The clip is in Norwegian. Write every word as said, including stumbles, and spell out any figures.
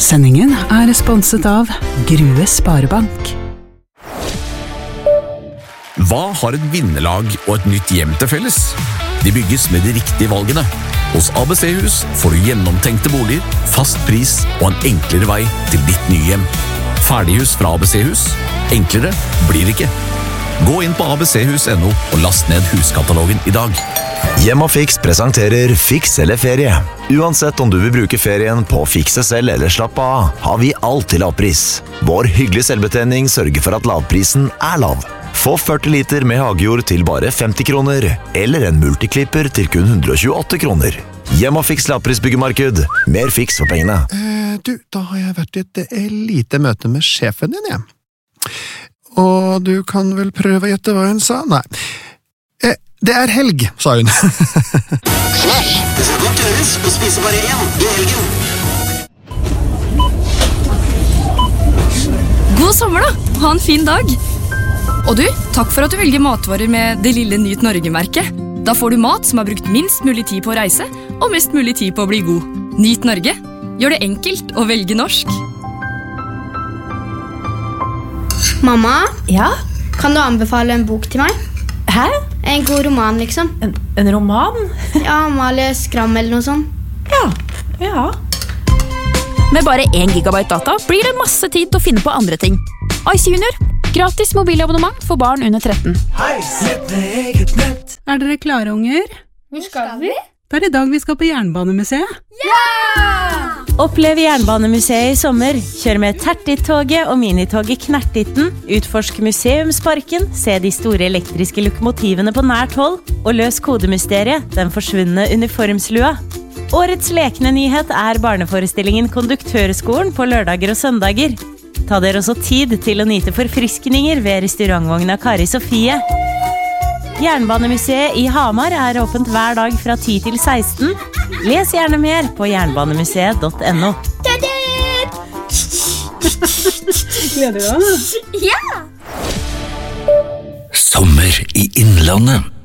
Sendingen er sponset av Grue Sparebank. Hva har et vinnerlag og et nytt hjem til felles? De bygges med de riktige valgene. Hos A B C-hus får du gjennomtenkte boliger, fast pris og en enklere vei til ditt nye hjem. Ferdighus fra A B C-hus. Enklere blir det ikke. Gå inn på a b c hus punktum no og last ned huskatalogen i dag. Hjem og Fiks presenterer Fiks eller ferie. Uansett om du vil bruke ferien på å fikse selv eller slappe av, har vi alt til lavpris. Vår hyggelige selvbetjening sørger for at lavprisen er lav. Få førti liter med hagejord til bare femti kroner, eller en multiklipper til kun hundre og tjueåtte kroner. Hjem og Fiks lavprisbyggemarked. Mer Fiks for pengene. Eh, du, da har jeg vært i et eh, lite møte med sjefen din, jeg. Og du kan vel prøve å gjette hva hun sa? Nei. Eh, det er helg, sa hun. Knæsj, det skal godt gjøres å spise bare én i helgen. God sommer da, ha en fin dag. Og du, takk for at du velger matvarer med det lille Nyt Norge-merket. Da får du mat som har brukt minst mulig tid på å reise, og mest mulig tid på å bli god. Nyt Norge. Gjør det enkelt å velge norsk. Mamma? Ja? Kan du anbefale en bok til meg? Hæ? En god roman, liksom. En, en roman? Ja, Amalie Skram eller noe sånt. Ja, ja. Med bare én gigabyte data blir det masse tid til å finne på andre ting. Ice Junior. Gratis mobilabonnement for barn under tretten. Hei, sett med eget nett. Er dere klare, unger? Hvor skal vi? Det er i dag vi skal på Jernbanemuseet. Ja! Opplev Jernbanemuseet i sommer. Kjør med Tertit-toget og minitoget Knertitten. Utforsk museumsparken, se de store elektriske lokomotivene på nært hold, og løs kodemysteriet, den forsvunne uniformslua. Årets lekende nyhet er barneforestillingen Konduktørskolen på lørdager og søndager. Ta dere også tid til å nyte forfriskninger ved restaurantvogna Kari Sofie. Jernbanemuseet i Hamar er åpent hver dag fra ti til seksten. Les gjerne mer på jernbanemuseet punktum no. Gleder du deg? Ja! Sommer i Innlandet.